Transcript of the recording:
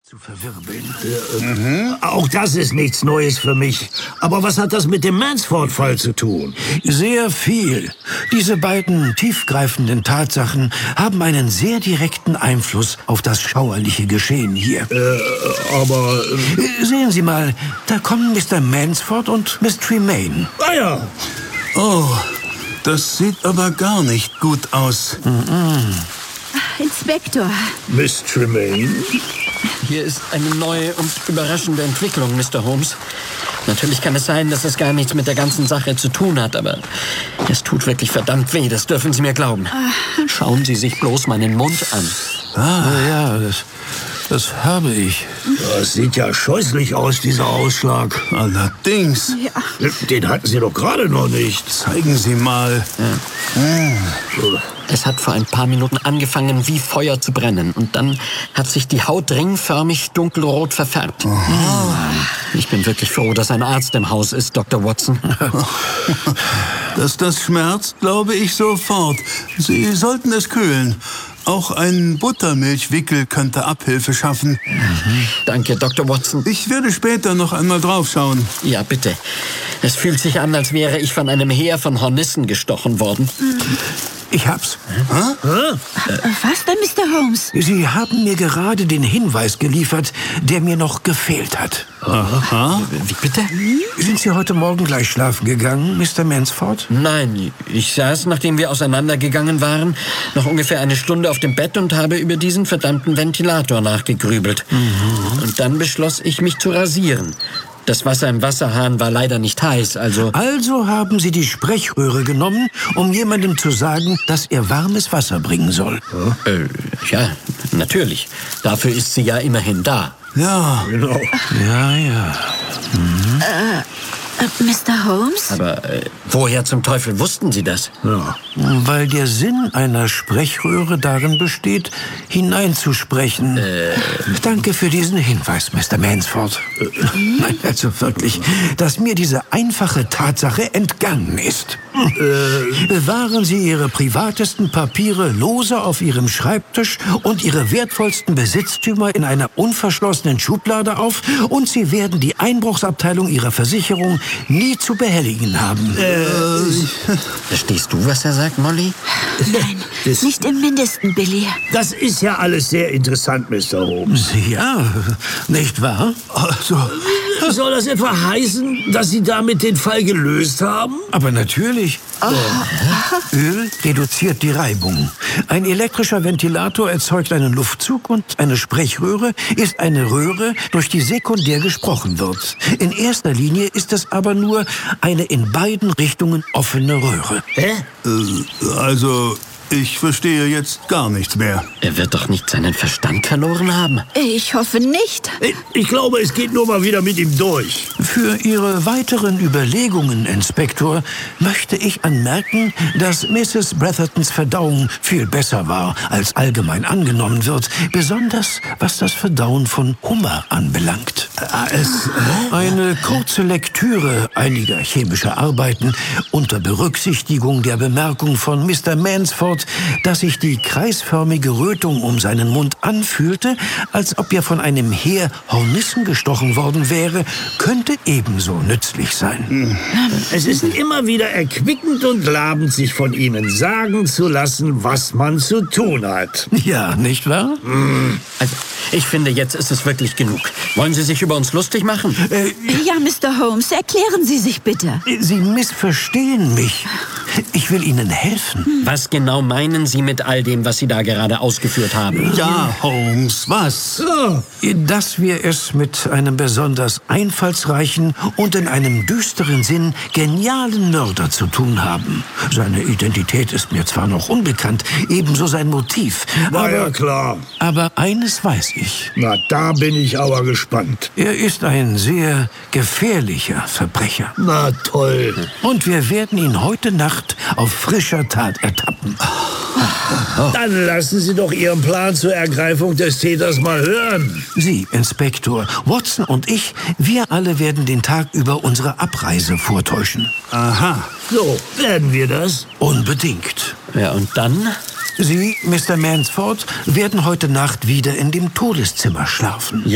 zu verwirbeln. Auch das ist nichts Neues für mich. Aber was hat das mit dem Mansford-Fall zu tun? Sehr viel. Diese beiden tiefgreifenden Tatsachen haben einen sehr direkten Einfluss auf das schauerliche Geschehen hier. Aber... Sehen Sie mal, da kommen Mr. Mansford und Miss Tremaine. Ah ja. Oh, das sieht aber gar nicht gut aus. Inspektor. Miss Tremaine? Hier ist eine neue und überraschende Entwicklung, Mr. Holmes. Natürlich kann es sein, dass es gar nichts mit der ganzen Sache zu tun hat, aber es tut wirklich verdammt weh, das dürfen Sie mir glauben. Schauen Sie sich bloß meinen Mund an. Ja, das habe ich. Das sieht ja scheußlich aus, dieser Ausschlag. Allerdings. Ja. Den hatten Sie doch gerade noch nicht. Zeigen Sie mal. Es hat vor ein paar Minuten angefangen, wie Feuer zu brennen. Und dann hat sich die Haut ringförmig dunkelrot verfärbt. Ich bin wirklich froh, dass ein Arzt im Haus ist, Dr. Watson. Dass das schmerzt, glaube ich sofort. Sie sollten es kühlen. Auch ein Buttermilchwickel könnte Abhilfe schaffen. Danke, Dr. Watson. Ich werde später noch einmal draufschauen. Ja, bitte. Es fühlt sich an, als wäre ich von einem Heer von Hornissen gestochen worden. Ich hab's. Was denn, Mr. Holmes? Sie haben mir gerade den Hinweis geliefert, der mir noch gefehlt hat. Wie bitte? Sind Sie heute Morgen gleich schlafen gegangen, Mr. Mansford? Nein, ich saß, nachdem wir auseinandergegangen waren, noch ungefähr eine Stunde auf dem Bett und habe über diesen verdammten Ventilator nachgegrübelt. Und dann beschloss ich, mich zu rasieren. Das Wasser im Wasserhahn war leider nicht heiß, also... Also haben Sie die Sprechröhre genommen, um jemandem zu sagen, dass er warmes Wasser bringen soll. Ja, natürlich. Dafür ist sie ja immerhin da. Ja, Genau. Ja. Mr. Holmes? Aber woher zum Teufel wussten Sie das? Ja. Weil der Sinn einer Sprechröhre darin besteht, hineinzusprechen. Danke für diesen Hinweis, Mr. Mansford. Nein, also wirklich, dass mir diese einfache Tatsache entgangen ist. Bewahren Sie Ihre privatesten Papiere lose auf Ihrem Schreibtisch und Ihre wertvollsten Besitztümer in einer unverschlossenen Schublade auf und Sie werden die Einbruchsabteilung Ihrer Versicherung nie zu behelligen haben. Verstehst du, was er sagt, Molly? Nein, nicht im Mindesten, Billy. Das ist ja alles sehr interessant, Mr. Holmes. Ja, nicht wahr? also, Soll das etwa heißen, dass Sie damit den Fall gelöst haben? Aber natürlich. Öl reduziert die Reibung. Ein elektrischer Ventilator erzeugt einen Luftzug und eine Sprechröhre ist eine Röhre, durch die sekundär gesprochen wird. In erster Linie ist es aber nur eine in beiden Richtungen offene Röhre. also, ich verstehe jetzt gar nichts mehr. Er wird doch nicht seinen Verstand verloren haben. Ich hoffe nicht. Ich glaube, es geht nur mal wieder mit ihm durch. Für Ihre weiteren Überlegungen, Inspektor, möchte ich anmerken, dass Mrs. Brethertons Verdauung viel besser war, als allgemein angenommen wird, besonders was das Verdauen von Hummer anbelangt. Eine kurze Lektüre einiger chemischer Arbeiten unter Berücksichtigung der Bemerkung von Mr. Mansford, dass sich die kreisförmige Rötung um seinen Mund anfühlte, als ob er von einem Heer Hornissen gestochen worden wäre, könnte ebenso nützlich sein. Es ist immer wieder erquickend und labend, sich von Ihnen sagen zu lassen, was man zu tun hat. Ja, nicht wahr? Also, ich finde, jetzt ist es wirklich genug. Wollen Sie sich über uns lustig machen? Ja, Mr. Holmes, erklären Sie sich bitte. Sie missverstehen mich. Ich will Ihnen helfen. Was genau meinen Sie mit all dem, was Sie da gerade ausgeführt haben? Ja, Holmes, was? Dass wir es mit einem besonders einfallsreichen und in einem düsteren Sinn genialen Mörder zu tun haben. Seine Identität ist mir zwar noch unbekannt, ebenso sein Motiv. Na ja, klar. Aber eines weiß ich. Na, da bin ich aber gespannt. Er ist ein sehr gefährlicher Verbrecher. Na toll. Und wir werden ihn heute Nacht auf frischer Tat ertappen. Dann lassen Sie doch Ihren Plan zur Ergreifung des Täters mal hören. Sie, Inspektor, Watson und ich, wir alle werden den Tag über unsere Abreise vortäuschen. Aha. So, werden wir das? Unbedingt. Ja, und dann? Sie, Mr. Mansford, werden heute Nacht wieder in dem Todeszimmer schlafen.